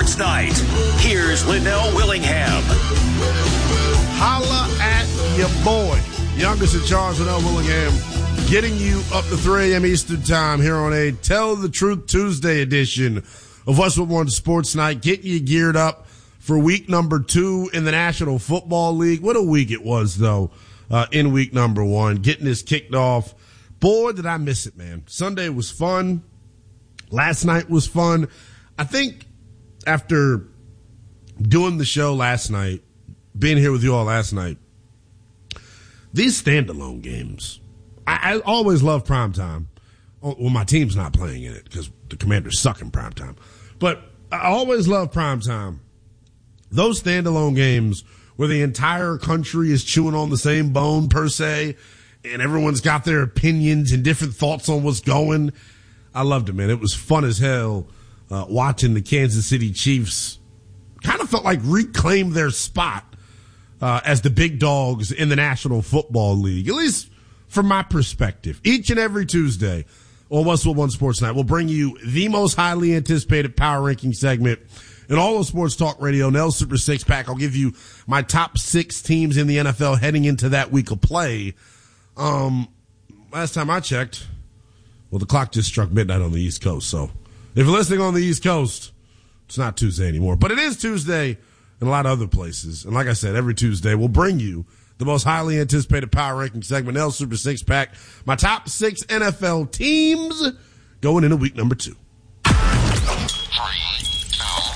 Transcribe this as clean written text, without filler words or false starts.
Sports Night. Here's Linnell Willingham. Holla at your boy. Youngest in charge, Linnell Willingham, getting you up to 3 a.m. Eastern Time here on a Tell the Truth Tuesday edition of Westwood One Sports Night. Getting you geared up for week number 2 in the National Football League. What a week it was, though, in week number 1. Getting this kicked off. Boy, did I miss it, man. Sunday was fun. Last night was fun. I think after doing the show last night, being here with you all last night, these standalone games, I always love primetime. Well, my team's not playing in it because the Commanders suck in primetime. But I always love primetime. Those standalone games where the entire country is chewing on the same bone, per se, and everyone's got their opinions and different thoughts on what's going. I loved it, man. It was fun as hell watching the Kansas City Chiefs kind of felt like reclaim their spot as the big dogs in the National Football League, at least from my perspective. Each and every Tuesday on Westwood One Sports Night, we'll bring you the most highly anticipated power ranking segment in all of sports talk radio, Nell's Super Six Pack. I'll give you my top 6 teams in the NFL heading into that week of play. Last time I checked, well, the clock just struck midnight on the East Coast. So if you're listening on the East Coast, it's not Tuesday anymore, but it is Tuesday in a lot of other places. And like I said, every Tuesday we'll bring you the most highly anticipated power ranking segment, Nell's Super Six Pack. My top 6 NFL teams going into week number 2. 3.